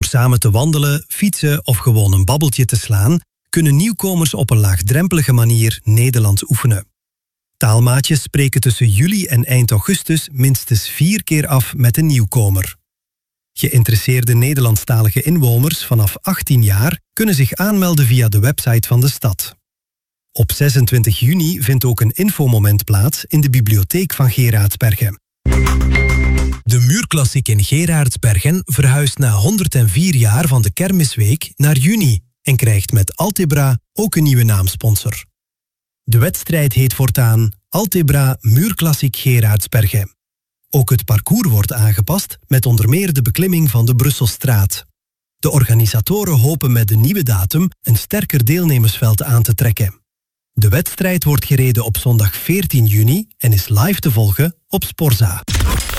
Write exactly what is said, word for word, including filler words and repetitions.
samen te wandelen, fietsen of gewoon een babbeltje te slaan, kunnen nieuwkomers op een laagdrempelige manier Nederlands oefenen. Taalmaatjes spreken tussen juli en eind augustus minstens vier keer af met een nieuwkomer. Geïnteresseerde Nederlandstalige inwoners vanaf achttien jaar kunnen zich aanmelden via de website van de stad. Op zesentwintig juni vindt ook een infomoment plaats in de bibliotheek van Geraardsbergen. De Muurklassiek in Geraardsbergen verhuist na honderdvier jaar van de Kermisweek naar juni en krijgt met Altebra ook een nieuwe naamsponsor. De wedstrijd heet voortaan Altebra Muurklassiek Geraardsbergen. Ook het parcours wordt aangepast met onder meer de beklimming van de Brusselstraat. De organisatoren hopen met de nieuwe datum een sterker deelnemersveld aan te trekken. De wedstrijd wordt gereden op zondag veertien juni en is live te volgen op Sporza.